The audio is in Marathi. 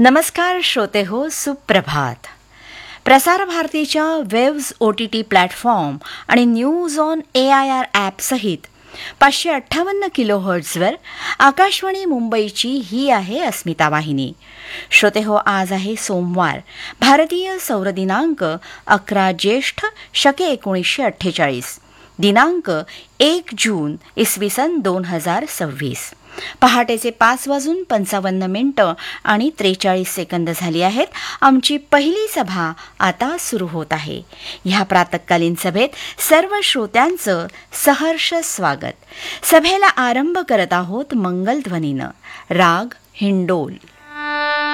नमस्कार श्रोते हो, सुप्रभात. प्रसार भारतीच्या वेव्ज OTT प्लॅटफॉर्म आणि न्यूज ऑन AIR ॲप सहित 558 किलोहर्ट्झवर आकाशवाणी मुंबईची ही आहे अस्मिता वाहिनी. श्रोते हो, आज आहे सोमवार, भारतीय सौर दिनांक 11 ज्येष्ठ शके 1948, दिनांक 1 जून इसवी सन 2026. पहाटेचे 5:55 आणि 43 सेकंद झाली आहेत. आमची पहिली सभा आता सुरू होत आहे. ह्या प्रातःकालीन सभेत सर्व श्रोत्यांचं सहर्ष स्वागत. सभेला आरंभ करत आहोत मंगलध्वनीनं. राग हिंडोल.